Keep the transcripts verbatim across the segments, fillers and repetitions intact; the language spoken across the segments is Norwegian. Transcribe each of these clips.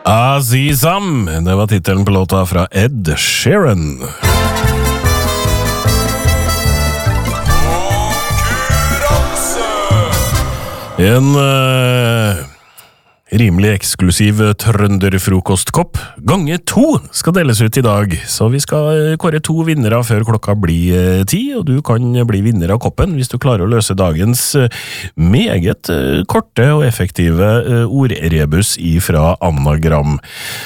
Azizam, det var titelen på låta fra Ed Sheeran. En uh, rimelig eksklusiv trønderfrokostkopp gange to skal deles ut i dag, så vi skal kåre to vinnere før klokka blir uh, ti, og du kan bli vinner av koppen hvis du klarer å løse dagens uh, meget uh, korte og effektive uh, ordrebus ifra anagram.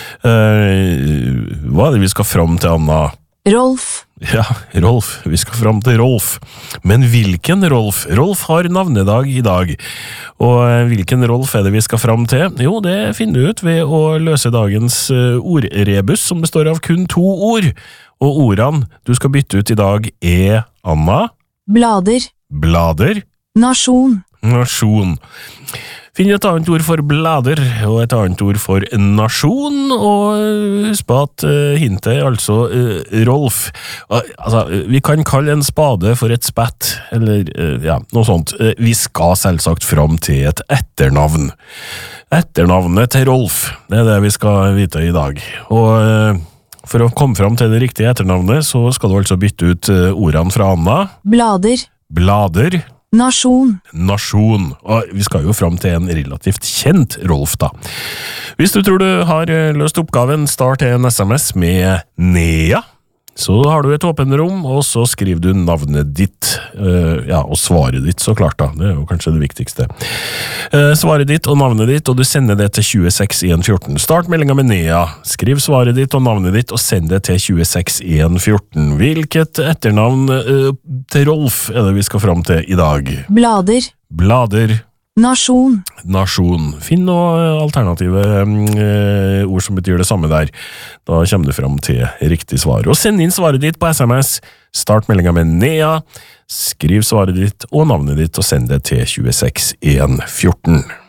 Uh, hva er det vi skal fram til, Anna? Rolf. Ja, Rolf. Vi skal fram til Rolf. Men hvilken Rolf? Rolf har navnedag i dag. Og hvilken Rolf er det vi skal fram til? Jo, det finner du ut ved å løse dagens ordrebus, som består av kun to ord. Og ordene du skal bytte ut i dag er, Anna? Blader. Blader. Nasjon. Nasjon. Finn et annet ord for blader, og et annet ord for nasjon, og husk på at uh, hintet er altså uh, Rolf. Uh, altså, vi kan kalle en spade for et spett, eller uh, ja, noe sånt. Uh, vi skal selvsagt fram til et etternavn. Etternavnet til Rolf, det er det vi skal vite i dag. Og uh, for å komme fram til det riktige etternavnet, så skal du altså bytte ut uh, ordene fra Anna. Blader. Blader. Nasjon. Nasjon. Og vi skal jo fram til en relativt kjent Rolf da. Hvis du tror du har løst oppgaven, start en sms med Nea. Så har du et åpent rom, og så skriver du navnet ditt, uh, ja, og svaret ditt så klart da. Det er jo kanskje det viktigste. Uh, svaret ditt og navnet ditt, og du sender det til tjueseks en fjorten. Start meldingen med Nea. Skriv svaret ditt og navnet ditt, og send det til tjueseks en fjorten. Hvilket etternavn uh, til Rolf er det vi skal fram til i dag? Blader. Blader. Nasjon. Nasjon. Finn noen alternative eh, ord som betyr det samme der. Da kommer du fram til riktig svar. Og send inn svaret ditt på sms. Start meldingen med Nea. Skriv svaret ditt og navnet ditt, og send det til tjueseks en fjorten.